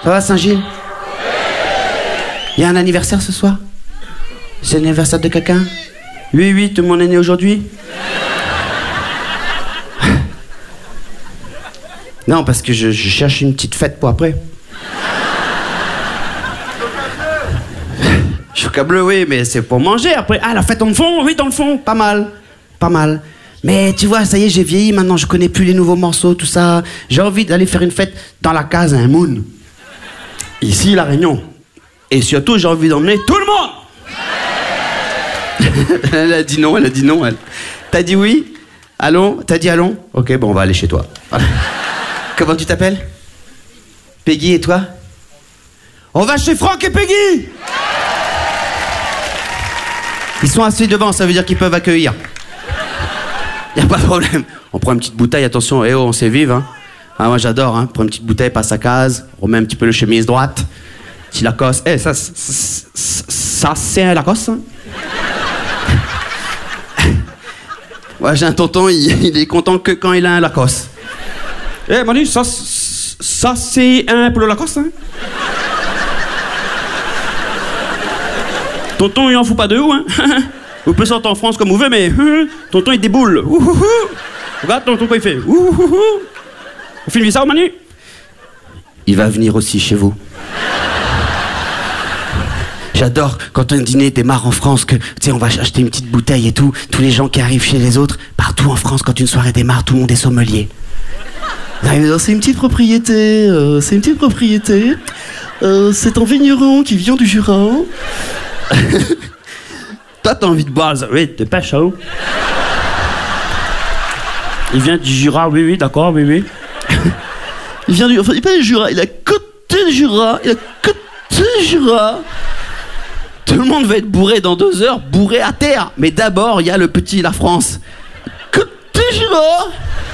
Ça va, Saint-Gilles? Il y a un anniversaire ce soir? C'est l'anniversaire de quelqu'un? Oui, tout le monde est né aujourd'hui? Non, parce que je cherche une petite fête pour après. Chocolat bleu, oui, mais c'est pour manger après. Ah, la fête dans le fond? Oui, dans le fond. Pas mal. Mais tu vois, ça y est, j'ai vieilli, maintenant je connais plus les nouveaux morceaux, tout ça. J'ai envie d'aller faire une fête dans la case à un moon. Ici, La Réunion. Et surtout, j'ai envie d'emmener tout le monde. Elle a dit non, elle. T'as dit oui? Allons? T'as dit allons? Ok, bon, on va aller chez toi. Voilà. Comment tu t'appelles? Peggy, et toi? On va chez Franck et Peggy! Ils sont assis devant, ça veut dire qu'ils peuvent accueillir. Y a pas de problème. On prend une petite bouteille, attention, on sait vivre, hein. Ah, moi j'adore, hein. Prends une petite bouteille, passe à case, on remet un petit peu le chemise droite, petit Lacoste. Ça c'est un Lacoste, hein. Ouais, j'ai un tonton, il est content que quand il a un Lacoste. Manu, ça c'est un polo Lacoste, hein. Tonton, il en fout pas deux, hein. Vous pouvez sortir en France comme vous voulez, mais tonton, il déboule. Regarde, tonton, quoi il fait. On filme ça, Manu? Il va venir aussi chez vous. J'adore quand un dîner démarre en France, que, tu sais, on va acheter une petite bouteille et tout. Tous les gens qui arrivent chez les autres, partout en France, quand une soirée démarre, tout le monde est sommelier. C'est une petite propriété, c'est un vigneron qui vient du Jura. Toi, t'as envie de boire, oui, t'es pas chaud. Il vient du Jura, oui, d'accord, oui. Il vient du... Enfin, il n'est pas du Jura, il a côté du Jura, Tout le monde va être bourré dans 2 heures, bourré à terre. Mais d'abord, il y a le petit La France. Côté Jura.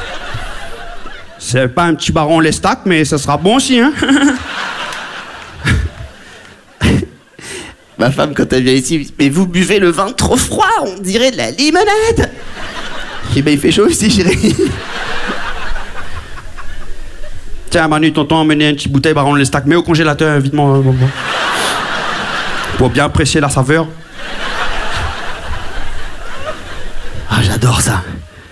C'est pas un petit baron Lestac, mais ça sera bon aussi, hein. Ma femme, quand elle vient ici, mais vous buvez le vin trop froid, on dirait de la limonade. Eh ben, il fait chaud ici, chérie. Tiens, Manu, tonton, emmenez une petite bouteille baron Lestac, mets au congélateur, évidemment. Pour bien apprécier la saveur. Ah, j'adore ça.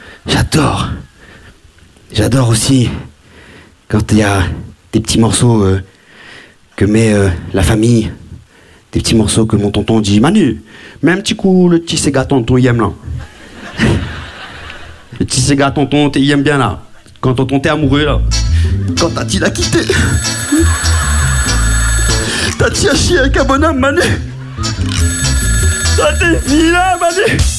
J'adore aussi quand il y a des petits morceaux que met la famille. Des petits morceaux que mon tonton dit, Manu, mets un petit coup le petit Sega tonton, il aime là. Le petit Sega tonton, il aime bien là. Quand tonton t'es amoureux là. Quand Tati l'a quitté. Tati a chié avec un bonhomme, Manu. Toi t'es fille là, Manu.